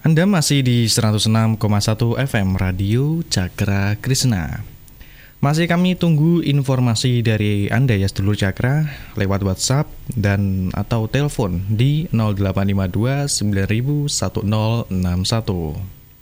Anda masih di 106,1 FM Radio Cakra Krishna. Masih kami tunggu informasi dari Anda ya sedulur Cakra lewat WhatsApp dan atau telepon di 0852 9000 1061.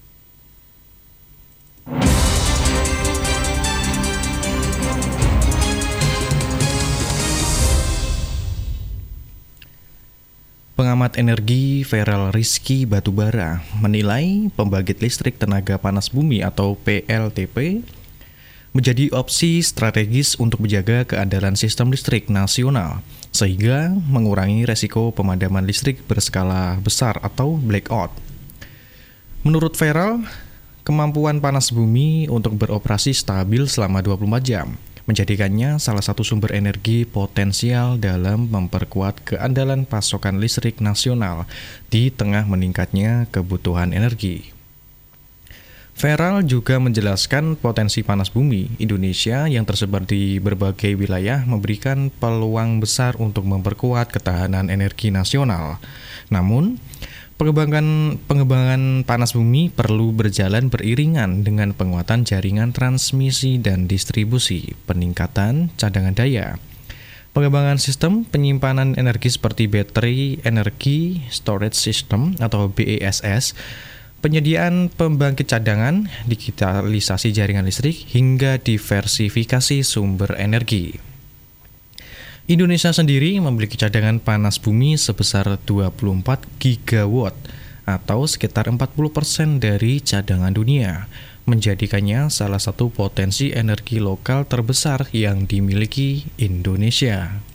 Pengamat energi Feral Rizky Batubara menilai pembangkit listrik tenaga panas bumi atau PLTP menjadi opsi strategis untuk menjaga keandalan sistem listrik nasional sehingga mengurangi resiko pemadaman listrik berskala besar atau blackout. Menurut Feral, kemampuan panas bumi untuk beroperasi stabil selama 24 jam menjadikannya salah satu sumber energi potensial dalam memperkuat keandalan pasokan listrik nasional di tengah meningkatnya kebutuhan energi. Feral juga menjelaskan potensi panas bumi Indonesia yang tersebar di berbagai wilayah memberikan peluang besar untuk memperkuat ketahanan energi nasional. Namun, pengembangan panas bumi perlu berjalan beriringan dengan penguatan jaringan transmisi dan distribusi, peningkatan cadangan daya, pengembangan sistem penyimpanan energi seperti battery energy storage system atau BESS, penyediaan pembangkit cadangan, digitalisasi jaringan listrik, hingga diversifikasi sumber energi. Indonesia sendiri memiliki cadangan panas bumi sebesar 24 gigawatt atau sekitar 40% dari cadangan dunia, menjadikannya salah satu potensi energi lokal terbesar yang dimiliki Indonesia.